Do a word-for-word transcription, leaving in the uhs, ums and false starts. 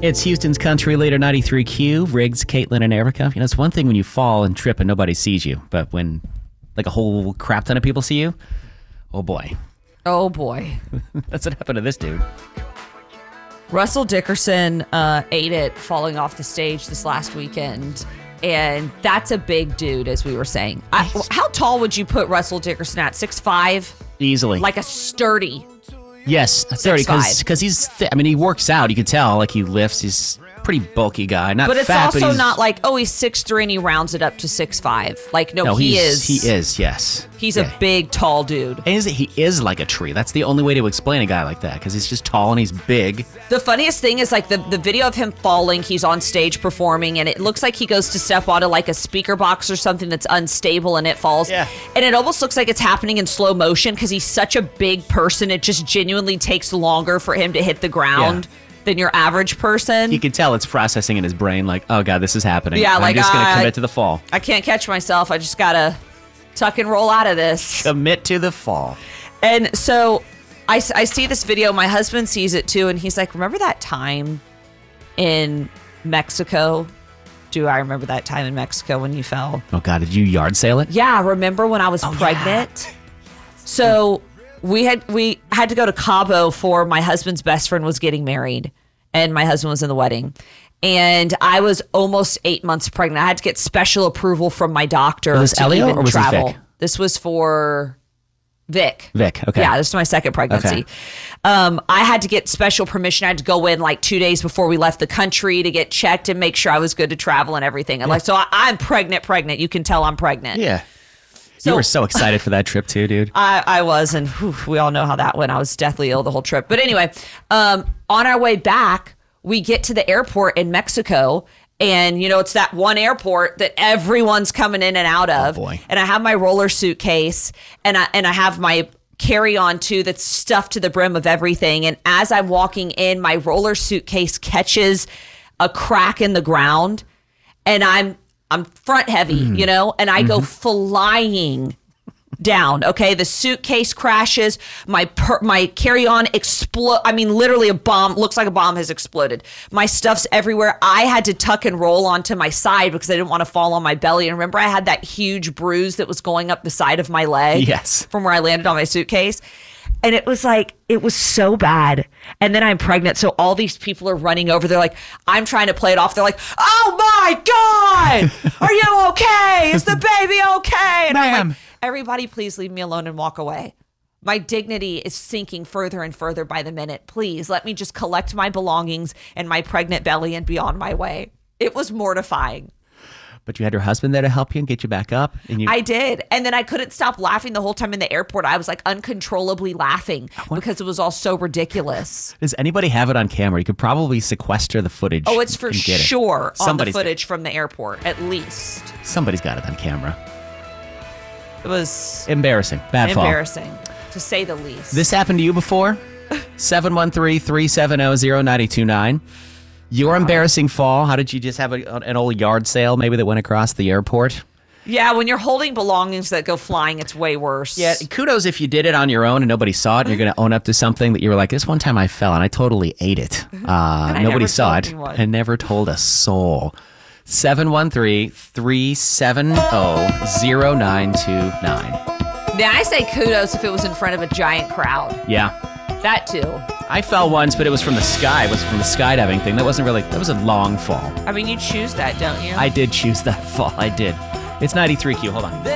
It's Houston's country leader, ninety-three Q, Riggs, Caitlin, and Erica. You know, it's one thing when you fall and trip and nobody sees you, but when like a whole crap ton of people see you, oh boy. Oh boy. That's what happened to this dude. Russell Dickerson uh, ate it falling off the stage this last weekend. And that's a big dude, as we were saying. I, how tall would you put Russell Dickerson at? six five? Easily. Like a sturdy. Yes, thirty, because he's, th- I mean, he works out. You can tell, like, he lifts. He's a pretty bulky guy. Not but it's fat, also but he's, not like, oh, he's six three and he rounds it up to six five. Like, no, no he is. is. He is, yes. He's yeah. a big, tall dude. And he's, he is like a tree. That's the only way to explain a guy like that, because he's just tall and he's big. The funniest thing is, like, the, the video of him falling, he's on stage performing, and it looks like he goes to step onto, like, a speaker box or something that's unstable, and it falls. Yeah. And it almost looks like it's happening in slow motion, because he's such a big person, it just genuinely takes longer for him to hit the ground. Yeah. Than your average person. You can tell it's processing in his brain like, oh God, this is happening. Yeah, I'm like, just going to uh, commit to the fall. I can't catch myself. I just got to tuck and roll out of this. Commit to the fall. And so I, I see this video. My husband sees it too. And he's like, remember that time in Mexico? Do I remember that time in Mexico when you fell? Oh God, did you yard sale it? Yeah, remember when I was oh, pregnant? Yeah. So... We had we had to go to Cabo for my husband's best friend was getting married, and my husband was in the wedding. And I was almost eight months pregnant. I had to get special approval from my doctor was this to Elio, even or was travel. This, Vic? This was for Vic. Vic, okay. Yeah, this was my second pregnancy. Okay. Um, I had to get special permission. I had to go in like two days before we left the country to get checked and make sure I was good to travel and everything. And yeah. like, so I, I'm pregnant, pregnant. You can tell I'm pregnant. Yeah. So, you were so excited for that trip too, dude. I, I was, and whew, we all know how that went. I was deathly ill the whole trip. But anyway, um, on our way back, we get to the airport in Mexico, and, you know, it's that one airport that everyone's coming in and out of. Oh, boy. And I have my roller suitcase, and I, and I have my carry-on, too, that's stuffed to the brim of everything. And as I'm walking in, my roller suitcase catches a crack in the ground, and I'm... I'm front heavy, mm. you know, and I mm-hmm. go flying down. Okay. The suitcase crashes. My per- my carry-on explode. I mean, literally a bomb, looks like a bomb has exploded. My stuff's everywhere. I had to tuck and roll onto my side because I didn't want to fall on my belly. And remember, I had that huge bruise that was going up the side of my leg. Yes. From where I landed on my suitcase. And it was like, it was so bad. And then I'm pregnant. So all these people are running over. They're like, I'm trying to play it off. They're like, oh my God, are you okay? Is the baby okay? And I'm like, everybody please leave me alone and walk away. My dignity is sinking further and further by the minute. Please let me just collect my belongings and my pregnant belly and be on my way. It was mortifying. But you had your husband there to help you and get you back up? And you- I did. And then I couldn't stop laughing the whole time in the airport. I was like uncontrollably laughing because it was all so ridiculous. Does anybody have it on camera? You could probably sequester the footage. Oh, it's for sure it. on Somebody's the footage from the airport, at least. Somebody's got it on camera. It was... Embarrassing. Bad fall. Embarrassing, to say the least. This happened to you before? seven one three, three seven zero, zero nine two nine. Your embarrassing fall, how did you just have a, an old yard sale maybe that went across the airport? Yeah, when you're holding belongings that go flying, it's way worse. Yeah, kudos if you did it on your own and nobody saw it and you're going to own up to something that you were like, this one time I fell and I totally ate it. Uh, nobody saw it and never told a soul. seven one three, three seven zero, zero nine two nine. Now, I say kudos if it was in front of a giant crowd. Yeah. That too. I fell once, but it was from the sky. It was from the skydiving thing. That wasn't really, that was a long fall. I mean, you choose that, don't you? I did choose that fall. I did. It's ninety-three Q. Hold on.